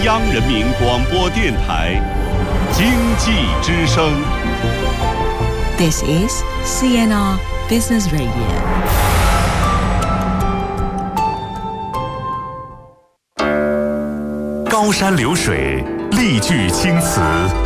央人民广播电台经济之声。 This is CNR Business Radio。 高山流水，丽句青词，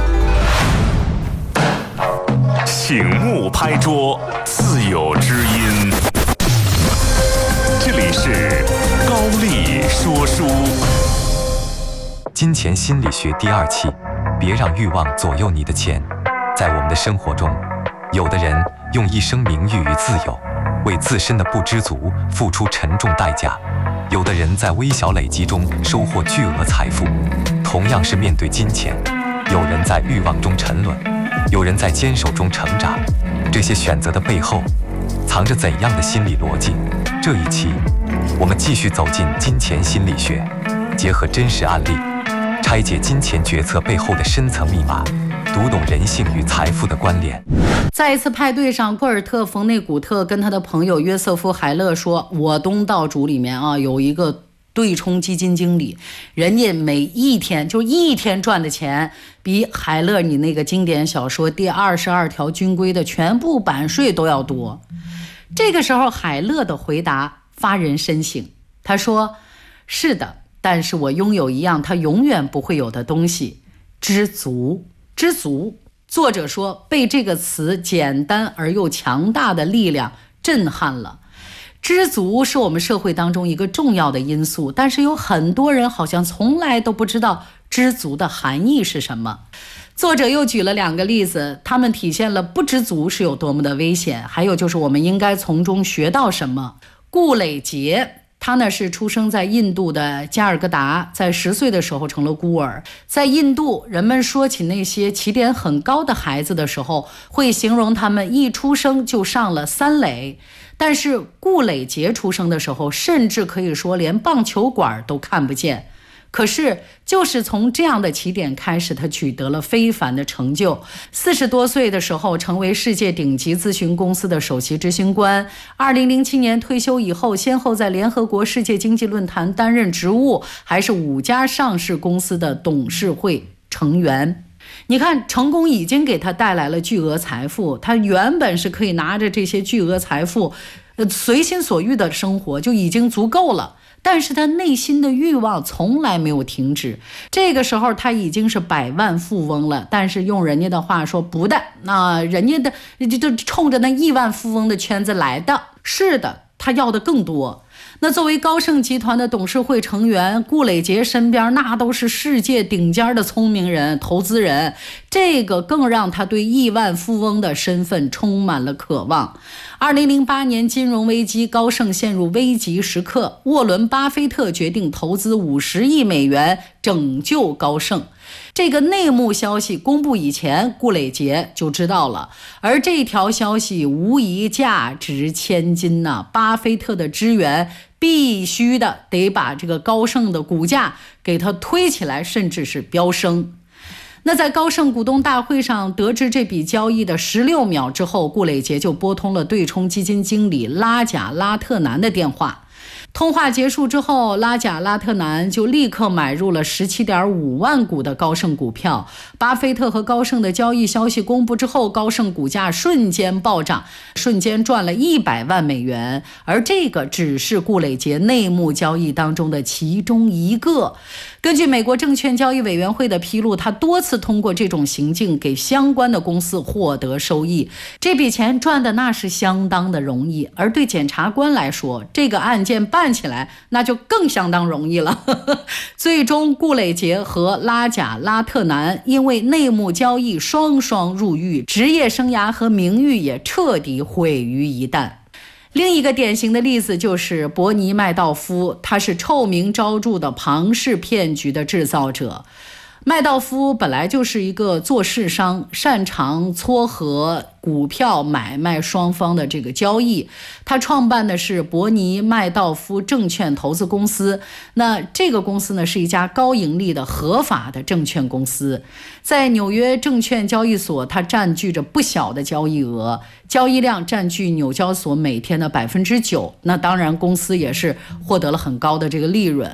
醒目拍桌，自有知音。这里是高丽说书。 金钱心理学第2期，别让欲望左右你的钱。在我们的生活中，有的人用一生名誉与自由，为自身的不知足付出沉重代价；有的人在微小累积中收获巨额财富。同样是面对金钱，有人在欲望中沉沦，有人在坚守中成长。这些选择的背后，藏着怎样的心理逻辑？这一期，我们继续走进金钱心理学，结合真实案例，拆解金钱决策背后的深层密码，读懂人性与财富的关联。 在一次派对上，库尔特·冯内古特跟他的朋友约瑟夫·海勒说，我东道主里面有一个对冲基金经理，人家每一天赚的钱比海勒你那个经典小说第22条军规的全部版税都要多。这个时候海勒的回答发人深省，他说，是的，但是我拥有一样他永远不会有的东西，知足。知足，作者说被这个词简单而又强大的力量震撼了。知足是我们社会当中一个重要的因素，但是有很多人好像从来都不知道知足的含义是什么。作者又举了2个例子，他们体现了不知足是有多么的危险，还有就是我们应该从中学到什么。顾磊杰，他呢是出生在印度的加尔各答，在10岁的时候成了孤儿。在印度，人们说起那些起点很高的孩子的时候，会形容他们一出生就上了3垒。但是顾磊杰出生的时候，甚至可以说连棒球馆都看不见。可是就是从这样的起点开始，他取得了非凡的成就。40多岁的时候成为世界顶级咨询公司的首席执行官。2007年退休以后，先后在联合国世界经济论坛担任职务，还是5家上市公司的董事会成员。你看，成功已经给他带来了巨额财富，他原本是可以拿着这些巨额财富随心所欲的生活就已经足够了，但是他内心的欲望从来没有停止。这个时候他已经是100万富翁了，但是用人家的话说，不的，人家的就冲着那亿万富翁的圈子来的。是的，他要的更多。那作为高盛集团的董事会成员，顾磊杰身边那都是世界顶尖的聪明人、投资人，这个更让他对亿万富翁的身份充满了渴望。2008年金融危机，高盛陷入危急时刻，沃伦·巴菲特决定投资50亿美元拯救高盛。这个内幕消息公布以前，顾磊杰就知道了，而这条消息无疑价值千金呐！巴菲特的支援必须的得把这个高盛的股价给它推起来，甚至是飙升。那在高盛股东大会上得知这笔交易的16秒之后，顾磊杰就拨通了对冲基金经理拉贾拉特南的电话。通话结束之后，拉贾拉特南就立刻买入了17.5万股的高盛股票。巴菲特和高盛的交易消息公布之后，高盛股价瞬间暴涨，瞬间赚了100万美元。而这个只是顾磊杰内幕交易当中的其中一个。根据美国证券交易委员会的披露，他多次通过这种行径给相关的公司获得收益，这笔钱赚的那是相当的容易。而对检察官来说，这个案件办起来那就更相当容易了。最终顾磊杰和拉贾拉特南因为内幕交易双双入狱，职业生涯和名誉也彻底毁于一旦。另一个典型的例子就是伯尼·麦道夫，他是臭名昭著的庞氏骗局的制造者。麦道夫本来就是一个做市商，擅长撮合股票买卖双方的这个交易。他创办的是伯尼麦道夫证券投资公司，那这个公司呢是一家高盈利的合法的证券公司，在纽约证券交易所，它占据着不小的交易额，交易量占据纽交所每天的9%。那当然公司也是获得了很高的这个利润。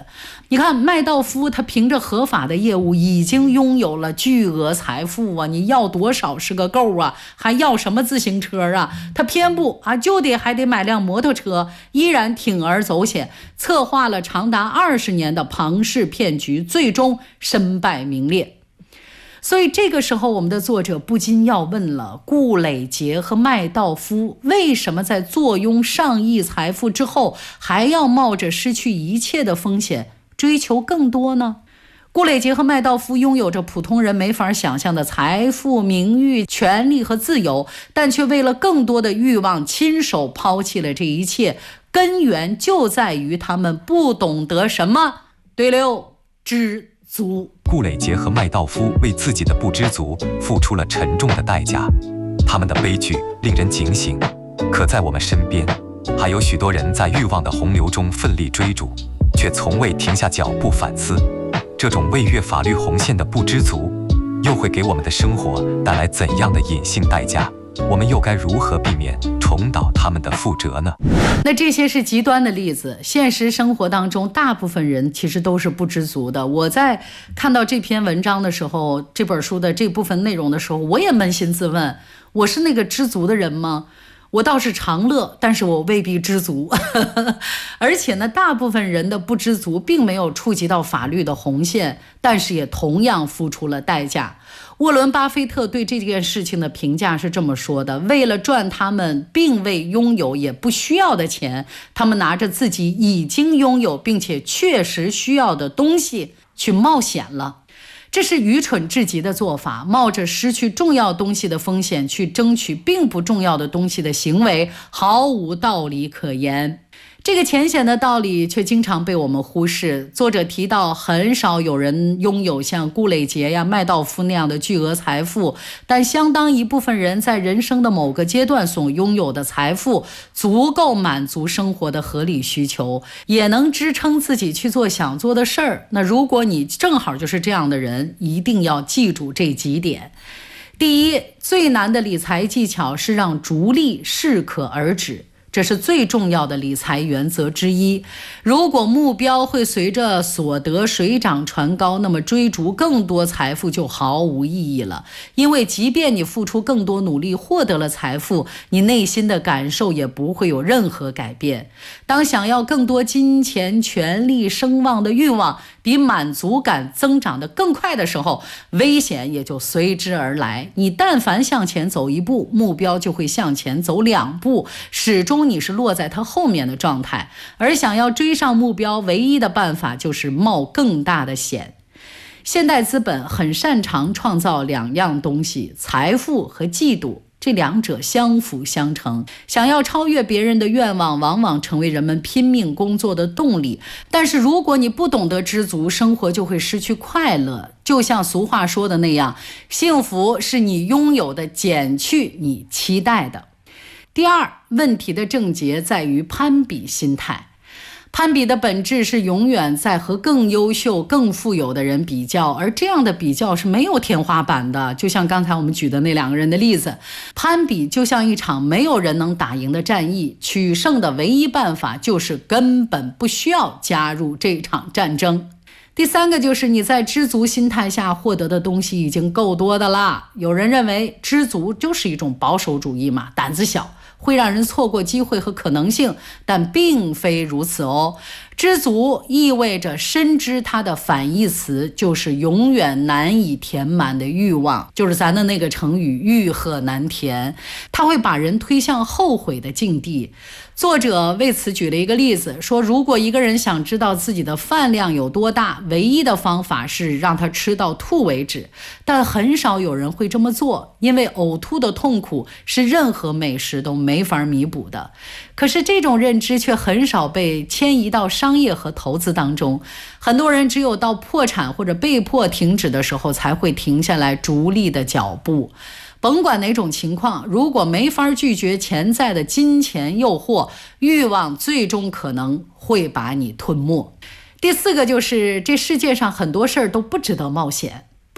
你看麦道夫他凭着合法的业务已经拥有了巨额财富啊，你要多少是个够啊，还要什么自行车啊？他偏不啊，还得买辆摩托车，依然铤而走险，策划了长达20年的庞氏骗局，最终身败名裂。所以这个时候我们的作者不禁要问了，顾磊杰和麦道夫为什么在坐拥上亿财富之后还要冒着失去一切的风险追求更多呢？顾磊杰和麦道夫拥有着普通人没法想象的财富、名誉、权利和自由，但却为了更多的欲望亲手抛弃了这一切，根源就在于他们不懂得什么？对了，知足。 顾磊杰和麦道夫为自己的不知足付出了沉重的代价，他们的悲剧令人警醒。可在我们身边，还有许多人在欲望的洪流中奋力追逐，却从未停下脚步反思。这种未越法律红线的不知足，又会给我们的生活带来怎样的隐性代价？我们又该如何避免重蹈他们的覆辙呢？ 那这些是极端的例子，现实生活当中大部分人其实都是不知足的。我在看到这篇文章的时候，这本书的这部分内容的时候，我也扪心自问，我是那个知足的人吗？我倒是常乐，但是我未必知足。而且呢，大部分人的不知足并没有触及到法律的红线，但是也同样付出了代价。沃伦·巴菲特对这件事情的评价是这么说的：为了赚他们并未拥有也不需要的钱，他们拿着自己已经拥有并且确实需要的东西去冒险了。这是愚蠢至极的做法，冒着失去重要东西的风险去争取并不重要的东西的行为毫无道理可言。这个浅显的道理却经常被我们忽视。作者提到，很少有人拥有像顾磊杰呀、麦道夫那样的巨额财富，但相当一部分人在人生的某个阶段所拥有的财富足够满足生活的合理需求，也能支撑自己去做想做的事儿。那如果你正好就是这样的人，一定要记住这几点。第一，最难的理财技巧是让逐利适可而止，这是最重要的理财原则之一。如果目标会随着所得水涨船高，那么追逐更多财富就毫无意义了。因为即便你付出更多努力获得了财富，你内心的感受也不会有任何改变。当想要更多金钱、权力、声望的欲望比满足感增长得更快的时候，危险也就随之而来。你但凡向前走一步，目标就会向前走2步，始终你是落在它后面的状态。而想要追上目标，唯一的办法就是冒更大的险。现代资本很擅长创造2样东西，财富和嫉妒，这2者相辅相成。想要超越别人的愿望，往往成为人们拼命工作的动力。但是如果你不懂得知足，生活就会失去快乐。就像俗话说的那样，幸福是你拥有的减去你期待的。第二，问题的症结在于攀比心态。攀比的本质是永远在和更优秀、更富有的人比较，而这样的比较是没有天花板的。就像刚才我们举的那2个人的例子，攀比就像一场没有人能打赢的战役，取胜的唯一办法就是根本不需要加入这场战争。第3个就是你在知足心态下获得的东西已经够多的啦。有人认为知足就是一种保守主义嘛，胆子小，会让人错过机会和可能性，但并非如此哦。知足意味着深知它的反义词就是永远难以填满的欲望，就是咱的那个成语欲壑难填，它会把人推向后悔的境地。作者为此举了一个例子，说如果一个人想知道自己的饭量有多大，唯一的方法是让他吃到吐为止，但很少有人会这么做，因为呕吐的痛苦是任何美食都没法弥补的。可是这种认知却很少被迁移到商业和投资当中，很多人只有到破产或者被迫停止的时候才会停下来逐利的脚步。甭管哪种情况，如果没法拒绝潜在的金钱诱惑，欲望最终可能会把你吞没。第4个就是这世界上很多事儿都不值得冒险，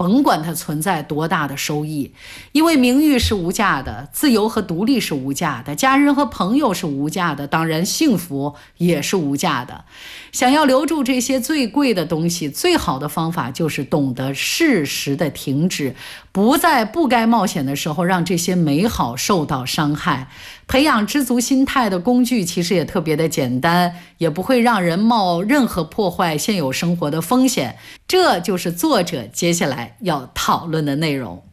甭管它存在多大的收益。因为名誉是无价的，自由和独立是无价的，家人和朋友是无价的，当然幸福也是无价的。想要留住这些最贵的东西，最好的方法就是懂得适时的停止，不在不该冒险的时候让这些美好受到伤害。培养知足心态的工具其实也特别的简单，也不会让人冒任何破坏现有生活的风险。这就是作者接下来要讨论的内容。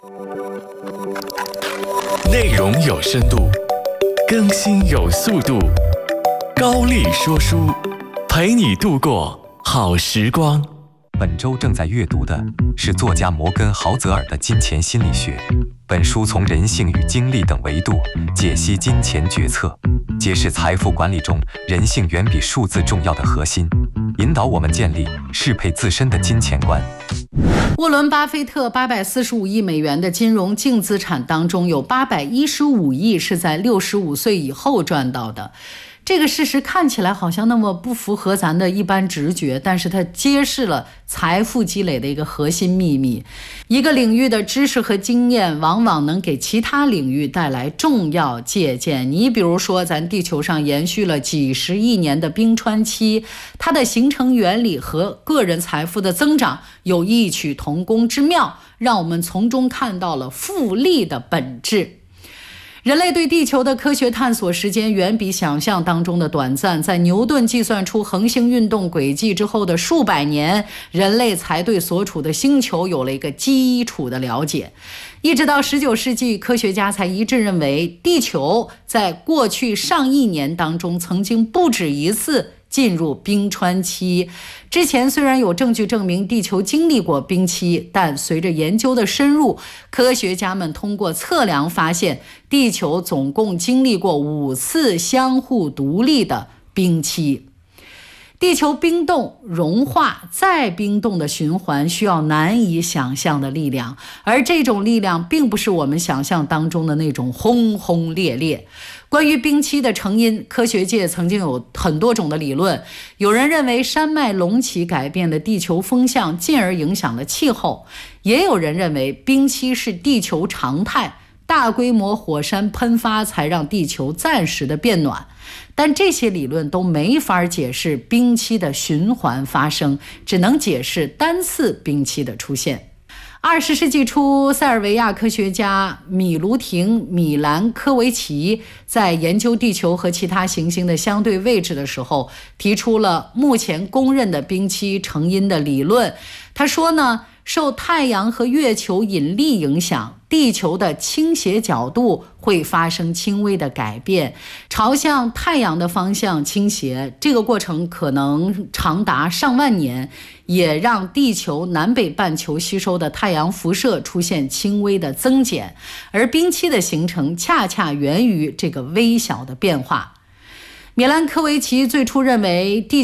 内容有深度，更新有速度，高丽说书，陪你度过好时光。 本周正在阅读的是作家摩根·豪泽尔的《金钱心理学》。本书从人性与精力等维度解析金钱决策，揭示财富管理中人性远比数字重要的核心，引导我们建立适配自身的金钱观。 沃伦·巴菲特845亿美元的金融净资产当中，有815亿是在65岁以后赚到的。这个事实看起来好像那么不符合咱的一般直觉，但是它揭示了财富积累的一个核心秘密。一个领域的知识和经验往往能给其他领域带来重要借鉴。你比如说，咱地球上延续了几十亿年的冰川期，它的形成原理和个人财富的增长有异曲同工之妙，让我们从中看到了复利的本质。人类对地球的科学探索时间远比想象当中的短暂，在牛顿计算出恒星运动轨迹之后的数百年，人类才对所处的星球有了一个基础的了解。一直到19世纪，科学家才一致认为，地球在过去上亿年当中曾经不止一次进入冰川期。之前虽然有证据证明地球经历过冰期，但随着研究的深入，科学家们通过测量发现，地球总共经历过5次相互独立的冰期。地球冰冻、融化、再冰冻的循环需要难以想象的力量，而这种力量并不是我们想象当中的那种轰轰烈烈。关于冰期的成因，科学界曾经有很多种的理论。有人认为山脉隆起改变了地球风向，进而影响了气候；也有人认为冰期是地球常态，大规模火山喷发才让地球暂时的变暖。但这些理论都没法解释冰期的循环发生，只能解释单次冰期的出现。20世纪初，塞尔维亚科学家米卢廷·米兰科维奇在研究地球和其他行星的相对位置的时候，提出了目前公认的冰期成因的理论。他说呢，受太阳和月球引力影响，地球的倾斜角度会发生轻微的改变，朝向太阳的方向倾斜，这个过程可能长达上万年，也让地球南北半球吸收的太阳辐射出现轻微的增减，而冰期的形成恰恰源于这个微小的变化。米兰科维奇最初认为地